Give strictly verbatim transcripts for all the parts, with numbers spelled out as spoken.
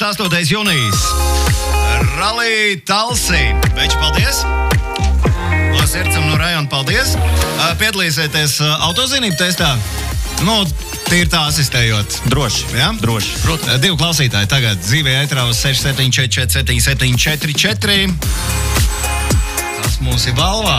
augustā, astotais jūnijas. Rallija Talsī. Veči, paldies! No sirdsam no rajona, paldies! Piedalīsieties autozinību testā? Nu, tīri tā asistējot. Droši. Jā? Droši. Protams. Divi klausītāji tagad dzīvē ētrā uz seši septiņi četri četri septiņi septiņi četri četri. Tas mums ir balvā.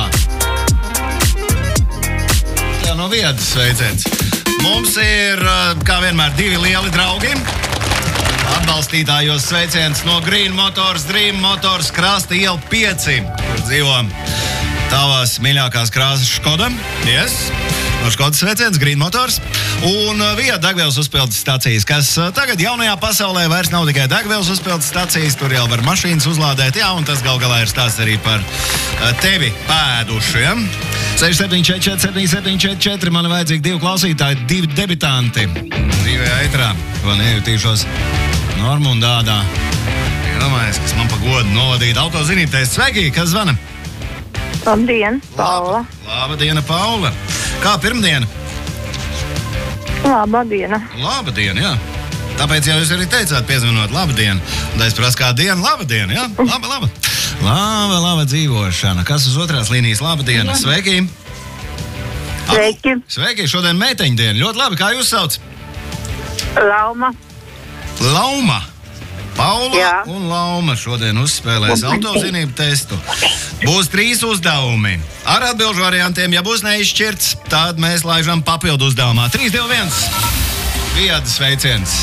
Tā no vietas sveiciens. Mums ir, kā vienmēr, divi lieli draugi. Atbalstītājos sveiciens no Green Motors, Dream Motors, Krasta iela pieci, kur dzīvo tavās mīļākās krāsas Škoda. Yes. No Škodas sveiciens, Green Motors. Un Via degvielas uzpildes stacijas, kas tagad jaunajā pasaulē vairs nav tikai degvielas uzpildes stacijas, tur jau var mašīnas uzlādēt, jā, un tas gal galā ir stāsts arī par tevi pēdušiem. seši septiņi četri četri septiņi septiņi četri četri, man ir vajadzīgi divi klausītāji, divi debitanti. Dzīvē ētrā, ko nejutīšos Normu un Dādā. Iedomājies, kas man pa godu novadīt autozinītēs. Sveiki, kas zvana? Labdien, Paula. Laba diena, Paula. Kā pirmdiena? Laba diena. Laba diena, jā. Tāpēc jau jūs arī teicāt, piezvanot labdien. Un tā es prasu kā diena, labdien, jā? Laba, laba. Laba, laba dzīvošana. Kas uz otrās līnijas? Labdiena. Sveiki. Sveiki. Sveiki, šodien meiteņu diena. Ļoti labi, kā jūs sauc? Lauma. Lauma. Paula Jā. Un Lauma šodien uzspēlēs autozinību testu. Būs trīs uzdevumi. Ar atbilžu variantiem, ja būs neizšķirts, tad mēs laižam papildu uzdevumā. trīs, divi, viens. Viedu sveiciens.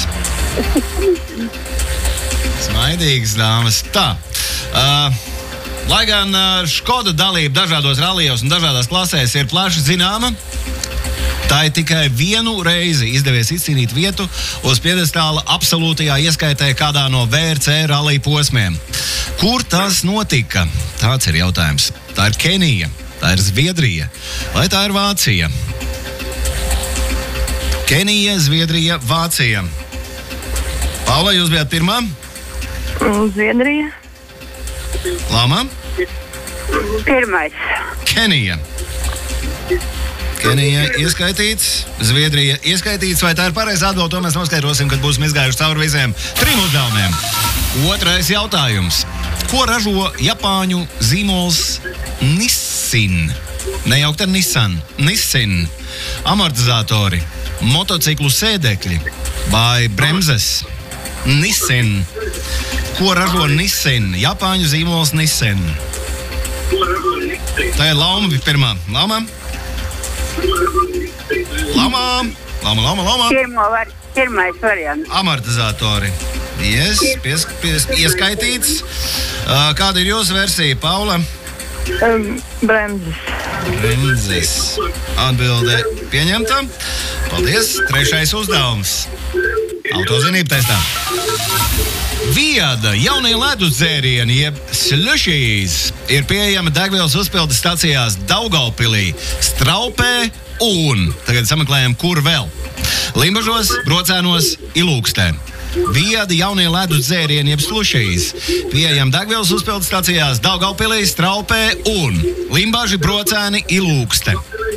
Smaidīgas dāmas. Tā. Uh, lai gan uh, Škoda dalība dažādos rallijos un dažādās klasēs ir plaši zināma, tā ir tikai vienu reizi izdevies izcīnīt vietu uz piedestāla absolūtajā ieskaitē kādā no V R C rallija posmiem. Kur tas notika? Tāds ir jautājums. Tā ir Kenija, tā ir Zviedrija, vai tā ir Vācija? Kenija, Zviedrija, Vācija. Paula, jūs bijāt pirmā? Zviedrija. Lama? Pirmais. Kenija. Kenija ieskaitīts, Zviedrija ieskaitīts, vai tā ir pareiza atbilde, to mēs noskaidrosim, kad būsim izgājuši cauri visiem trim uzdevumiem. Otrais jautājums. Ko ražo Japāņu zīmols Nissin? Nejaukt ar Nissan. Nissin. Amortizatori, motociklu sēdekļi vai bremzes? Nissin. Ko ražo Nissin? Japāņu zīmols Nissin. Tā ir Lauma pirmā. Lauma? Lama, lama, lama, lama. Pirmo var, pirmais variants. Amortizatori. Yes, pies, pies, ieskaitīts. Uh, kāda ir jūsu versija, Paula? Um, bremzes. Bremzes. Atbilde pieņemta. Paldies. Trešais uzdevums. Autozinību testā. Viada jaunie ledus dzērieni, jeb slushīs, ir pieejama degvielas uzpildes stacijās Daugavpilī, Straupē un, tagad sameklējam, kur vēl? Limbažos, Brocēnos, Ilūkstē. Viada jaunie ledus dzērieni, jeb slushīs, pieejama degvielas uzpildes stacijās Daugavpilī, Straupē un Limbaži, Brocēni, Ilūkste.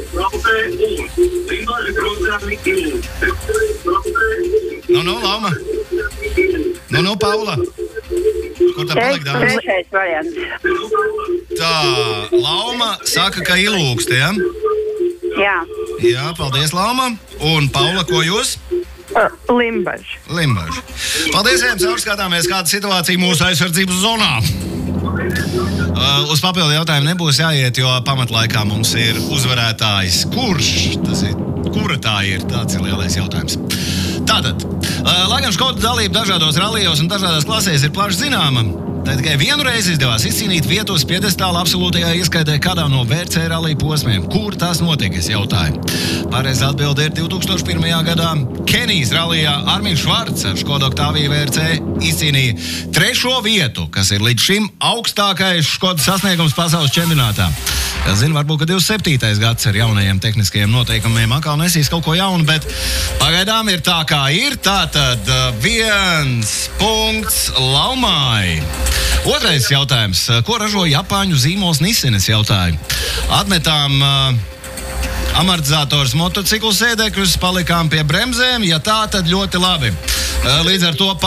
Nu, nu, Lauma. Nu, nu, Paula. Kur tā palika, dāmas? Trešais variants. Tā, Lauma saka, ka Ilūkste, ja? Jā. Jā, paldies, Lauma. Un Paula, ko jūs? Uh, Limbaži. Limbaži. Paldies, jums caurskatāmies, kāda situācija mūsu aizsardzības zonā. Uh, uz papildu jautājumu nebūs jāiet, jo pamatlaikā mums ir uzvarētājs. Kurš tas ir? Kura tā ir? Tāds ir lielais jautājums. Tātad, uh, lai gan Škoda dalība dažādos rallijos un dažādās klasēs ir plaši zināma, tā tikai vienu reizi izdevās izcīnīt vietu uz piedestāla absolūtajā ieskaitē kādā no V R C rallija posmiem. Kur tas notika, es jautāju? Pareiza atbilde ir divi tūkstoši pirmajā gadā Kenijas rallijā Armīns Švarts ar Škoda Octavia V R C izcīnīja trešo vietu, kas ir līdz šim augstākais Škodas sasniegums pasaules čempionātā. Es zinu, varbūt, ka divdesmit septītais gads ar jaunajiem tehniskajiem noteikumiem atkal nesīs kaut ko jaunu, bet pagaidām ir tā, kā ir. Tātad viens punkts Laumai. Otrais jautājums. Ko ražo Japāņu zīmols Nissin, es jautāju? Atmetām uh, amortizators motociklu sēdekļus, palikām pie bremzēm. Ja tā, tad ļoti labi. Uh, līdz ar to